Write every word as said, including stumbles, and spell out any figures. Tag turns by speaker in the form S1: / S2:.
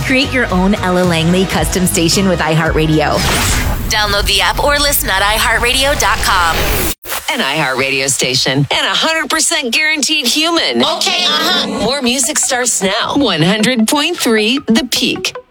S1: Create your own Ella Langley custom station with iHeartRadio.
S2: Download the app or listen at i heart radio dot com. An iHeartRadio station and one hundred percent guaranteed human.
S3: Okay, uh-huh.
S2: More music starts now. one hundred point three The Peak.